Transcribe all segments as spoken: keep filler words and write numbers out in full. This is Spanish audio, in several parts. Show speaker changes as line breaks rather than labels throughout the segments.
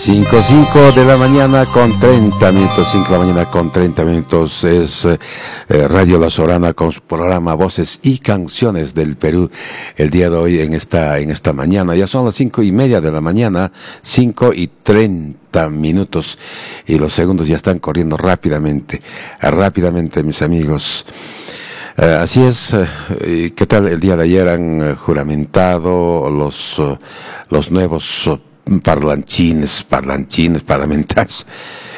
cinco, cinco de la mañana con treinta minutos, cinco de la mañana con treinta minutos, es eh, Radio La Soberana con su programa Voces y Canciones del Perú. El día de hoy en esta, en esta mañana, ya son las cinco y media de la mañana, cinco y treinta minutos, y los segundos ya están corriendo rápidamente, rápidamente, mis amigos. Uh, así es. Uh, ¿Qué tal el día de ayer? Han uh, juramentado los, uh, los nuevos uh, parlanchines, parlanchines parlamentarios,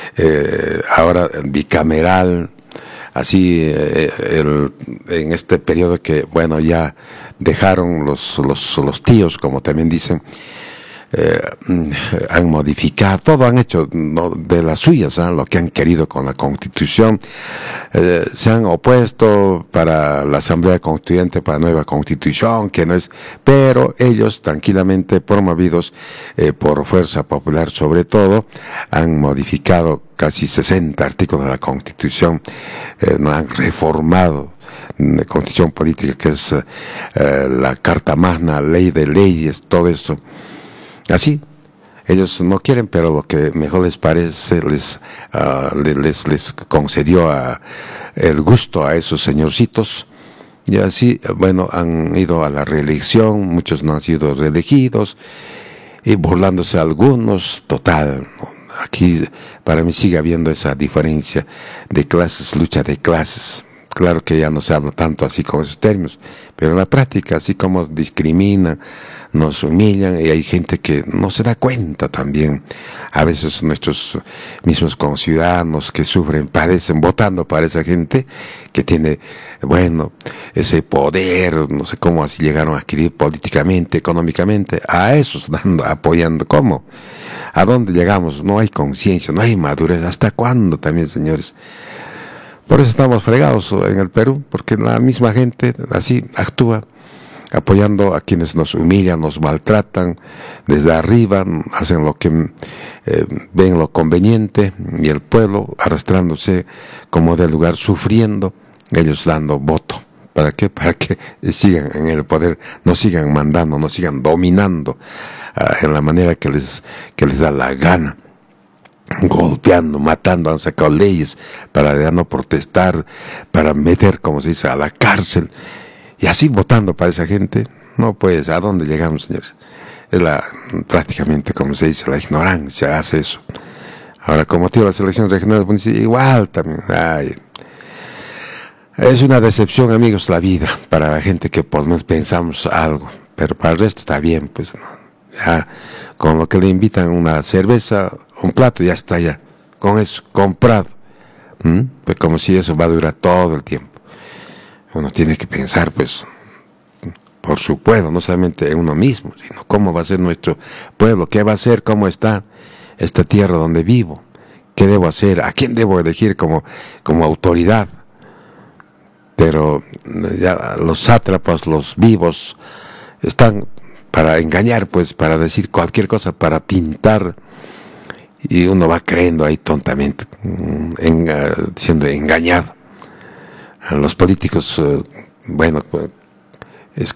eh, ahora bicameral, así eh, el, en este periodo que, bueno, ya dejaron los, los, los tíos, como también dicen, eh, han modificado, todo han hecho, ¿no?, de las suyas, ¿eh?, lo que han querido con la Constitución. Eh, se han opuesto para la Asamblea Constituyente, para la nueva Constitución, que no es, pero ellos, tranquilamente promovidos eh, por Fuerza Popular sobre todo, han modificado casi sesenta artículos de la Constitución, eh, no han reformado la Constitución Política, que es eh, la Carta Magna, Ley de Leyes, todo eso. Así, ellos no quieren, pero lo que mejor les parece, les uh, les, les concedió a, el gusto a esos señorcitos. Y así, bueno, han ido a la reelección, muchos no han sido reelegidos, y burlándose algunos, total, ¿no? Aquí para mí sigue habiendo esa diferencia de clases, lucha de clases. Claro que ya no se habla tanto así con esos términos, pero en la práctica, así como discriminan, nos humillan, y hay gente que no se da cuenta también. A veces nuestros mismos conciudadanos que sufren, padecen, votando para esa gente que tiene, bueno, ese poder, no sé cómo así llegaron a adquirir políticamente, económicamente, a esos dando, apoyando. ¿Cómo? ¿A dónde llegamos? No hay conciencia, no hay madurez. ¿Hasta cuándo también, señores? Por eso estamos fregados en el Perú, porque la misma gente así actúa, apoyando a quienes nos humillan, nos maltratan desde arriba, hacen lo que eh, ven lo conveniente, y el pueblo arrastrándose como del lugar, sufriendo, ellos dando voto. ¿Para qué? Para que sigan en el poder, no sigan mandando, no sigan dominando uh, en la manera que les, que les da la gana. Golpeando, matando, han sacado leyes para ya no protestar, para meter, como se dice, a la cárcel, y así votando para esa gente. No, pues, ¿a dónde llegamos, señores? Es la, prácticamente, como se dice, la ignorancia hace eso. Ahora, como tío, las elecciones regionales, pues, igual también. Ay, es una decepción, amigos, la vida, para la gente que por lo menos pensamos algo, pero para el resto está bien, pues, ¿no? Ya, con lo que le invitan una cerveza, un plato, ya está, ya, con eso, comprado. ¿Mm? Pues como si eso va a durar todo el tiempo. Uno tiene que pensar, pues, por su pueblo, no solamente en uno mismo, sino cómo va a ser nuestro pueblo, qué va a ser, cómo está esta tierra donde vivo, qué debo hacer, a quién debo elegir como, como autoridad. Pero ya los sátrapas, los vivos, están para engañar, pues, para decir cualquier cosa, para pintar, y uno va creyendo ahí tontamente, en, uh, siendo engañado. Los políticos, uh, bueno,